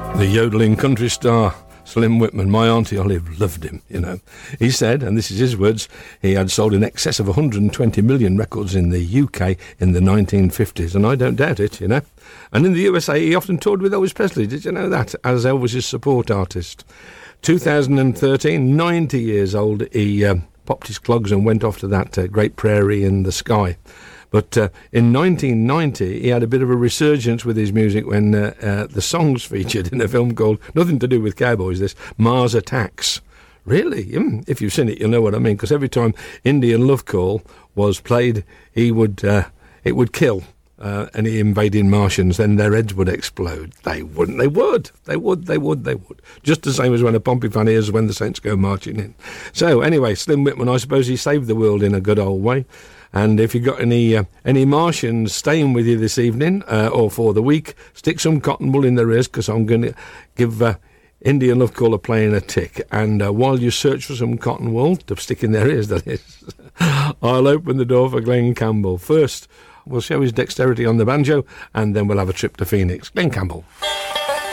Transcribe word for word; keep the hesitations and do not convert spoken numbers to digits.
The yodeling country star, Slim Whitman. My Auntie Olive loved him, you know. He said, and this is his words, he had sold in excess of one hundred twenty million records in the U K in the nineteen fifties, and I don't doubt it, you know. And in the U S A, he often toured with Elvis Presley. Did you know that? As Elvis's support artist. two thousand thirteen, ninety years old, he uh, popped his clogs and went off to that uh, great prairie in the sky. But uh, in nineteen ninety, he had a bit of a resurgence with his music when uh, uh, the songs featured in a film called, nothing to do with cowboys, this, Mars Attacks. Really? Mm, if you've seen it, you'll know what I mean, because every time Indian Love Call was played, he would, uh, it would kill uh, any invading Martians, then their heads would explode. They wouldn't, they would, they would, they would, they would. Just the same as when a Pompey fan hears when the Saints go marching in. So anyway, Slim Whitman, I suppose he saved the world in a good old way. And if you've got any uh, any Martians staying with you this evening uh, or for the week, stick some cotton wool in their ears, because I'm going to give uh, Indian Love Caller playing a tick. And uh, while you search for some cotton wool to stick in their ears, that is, I'll open the door for Glenn Campbell. First, we'll show his dexterity on the banjo, and then we'll have a trip to Phoenix. Glenn Campbell.